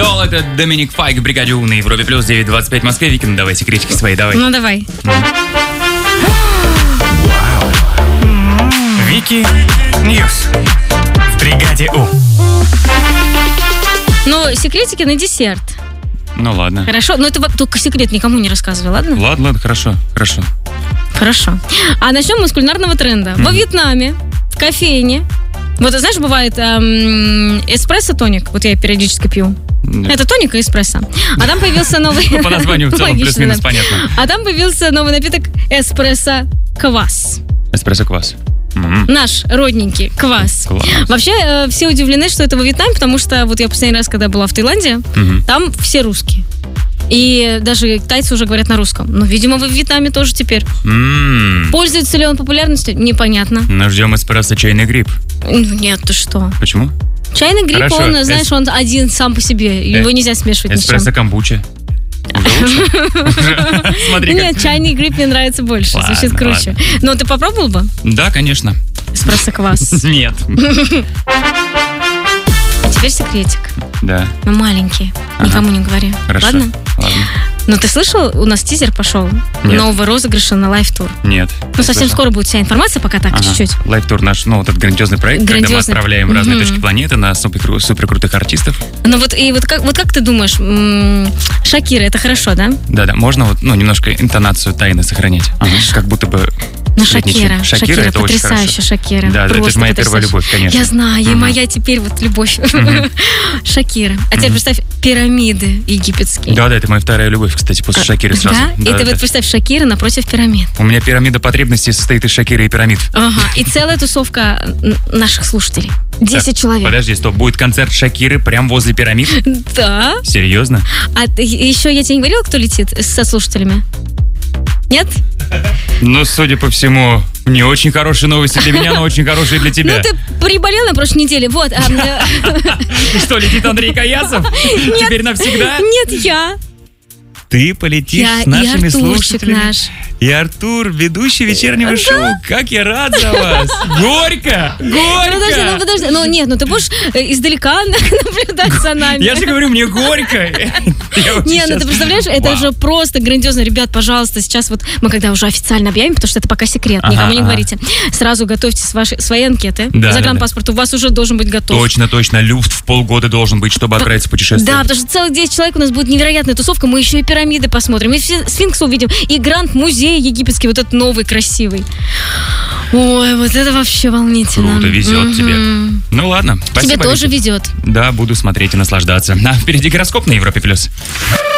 Doll, это Доминик Файк в бригаде У на Европе плюс 9:25 в Москве. Викин, давай секретики свои, давай. Ну, давай. Вики Ньюс в бригаде У. Ну, секретики на десерт. Ну ладно. Хорошо, но это только секрет, никому не рассказывай, ладно? Ладно, хорошо. Хорошо. А начнем мы с кулинарного тренда. Во Вьетнаме, в кофейне, вот, знаешь, бывает эспрессо-тоник, вот я периодически пью. Это тоник и эспрессо. А там появился новый... По названию в целом плюс-минус понятно. А там появился новый напиток эспрессо-квас. Эспрессо-квас. Наш родненький квас. Класс. Вообще, все удивлены, что это во Вьетнаме, потому что вот я последний раз, когда была в Таиланде, там все русские. И даже тайцы уже говорят на русском. Но, видимо, во Вьетнаме тоже теперь. Пользуется ли он популярностью? Непонятно. Ну, ждем эспрессо чайный гриб. Нет, ты что? Почему? Чайный гриб, Хорошо. он, знаешь, он один сам по себе. Его нельзя смешивать ни с чем. Эспрессо камбуча. Смотри, Нет, чайный гриб мне нравится больше. Ладно, Звучит круче. ладно. Но ты попробовал бы? Да, конечно. Эспрессо-квас. Нет. А теперь секретик. Да. Мы маленькие. Ага. Никому не говори. Хорошо. Ладно? Ну, ты слышал, у нас тизер пошел Нет. нового розыгрыша на лайв-тур. Нет. Ну, совсем скоро будет вся информация, пока так, чуть-чуть. Лайв-тур наш, ну, вот этот грандиозный проект, когда мы Грандиозный. отправляем в разные точки планеты на супер крутых артистов. Ну, вот как ты думаешь, Шакира, это хорошо, да? Да, можно вот, ну, немножко интонацию тайны сохранять. Как будто бы... Ну, средничать. Шакира, это очень потрясающая хорошо. Шакира. Да, это же моя первая любовь, конечно. Я знаю, и моя теперь вот любовь. Шакира. А теперь представь, пирамиды египетские. Да, это моя вторая любовь, кстати, после Шакиры сразу. Да? И ты вот представь, Шакира напротив пирамид. У меня пирамида потребностей состоит из Шакиры и пирамид. Ага, и целая тусовка наших слушателей. 10 человек. Подожди, стоп, будет концерт Шакиры прямо возле пирамид? Да. Серьезно? А еще я тебе не говорила, кто летит со слушателями? Нет? Ну, судя по всему, не очень хорошие новости для меня, но очень хорошие для тебя. Ну, ты приболел на прошлой неделе, вот. Что, летит Андрей Каясов? Теперь навсегда? Нет, я. Ты полетишь Я с нашими и Артурчик слушателями. наш. И Артур, ведущий вечернего шоу. Как я рад за вас. Горько! Горько! Подожди. Ну, нет, ты будешь издалека наблюдать за нами. Я же говорю, мне горько. Не, ты представляешь, это же просто грандиозно. Ребят, пожалуйста, сейчас вот мы когда уже официально объявим, потому что это пока секрет, никому не говорите. Сразу готовьте свои анкеты. Загранпаспорт у вас уже должен быть готов. Точно. Люфт в полгода должен быть, чтобы отправиться в путешествие. Да, потому что целых 10 человек у нас будет невероятная тусовка. Мы еще и пирамиды посмотрим, и сфинкса увидим, и Гранд-музей египетский, вот этот новый, красивый. Ой, вот это вообще волнительно. Круто, везет тебе. Ну ладно, спасибо. Тебе тоже везет. Да, буду смотреть и наслаждаться. Впереди гороскоп на Европе+.